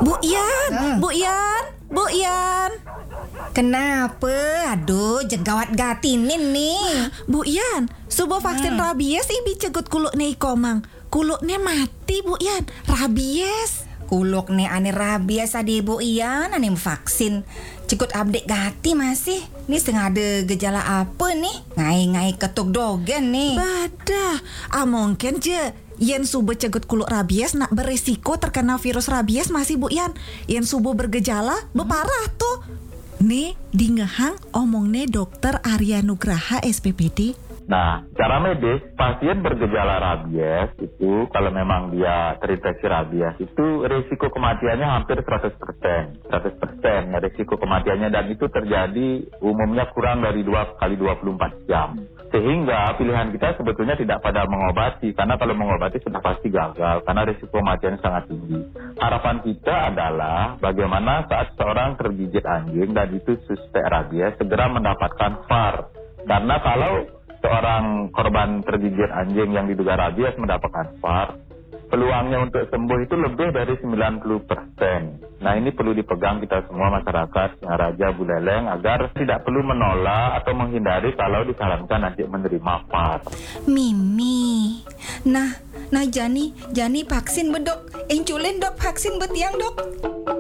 Bu Ian, Bu Ian, Bu Ian. Kenapa? Aduh, jegawat gatinin nih. Bu Ian, subuh vaksin rabies ibi cegut kuluk nih komang. Kuluknya mati Bu Ian, rabies. Kuluk nih ane rabies adi Bu Ian, ane vaksin. Cikut update gati masih. Nih setengah ada gejala apa nih? Ngai-ngai ketuk dogen nih. Badah, mungkin je yen subuh cegut kuluk rabies nak beresiko terkena virus rabies masih Bu Ian. Yen subuh bergejala, beparah tuh. Nih, di ngehang omongnya dokter Arya Nugraha SPPD. Nah, secara medis, pasien bergejala rabies itu kalau memang dia terinfeksi rabies itu risiko kematiannya hampir 100%. 100% ya risiko kematiannya, dan itu terjadi umumnya kurang dari 2 kali 24 jam. Sehingga pilihan kita sebetulnya tidak pada mengobati, karena kalau mengobati sudah pasti gagal karena risiko kematiannya sangat tinggi. Harapan kita adalah bagaimana saat seorang tergigit anjing dan itu suspek rabies segera mendapatkan VAR. Karena kalau seorang korban tergigit anjing yang diduga rabies mendapatkan VAR, peluangnya untuk sembuh itu lebih dari 90%. Nah, ini perlu dipegang kita semua masyarakat Singaraja Buleleng agar tidak perlu menolak atau menghindari kalau disarankan nanti menerima VAR. Mimi. Nah Jani vaksin bedok. Inculin dok vaksin betiang dok.